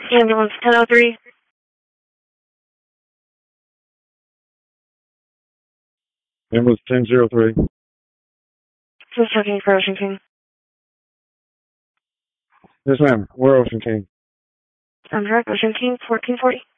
Ambulance 1003. Ambulance 1003. Just checking for Ocean King. Yes, ma'am. We're Ocean King. I'm direct Ocean King 1440.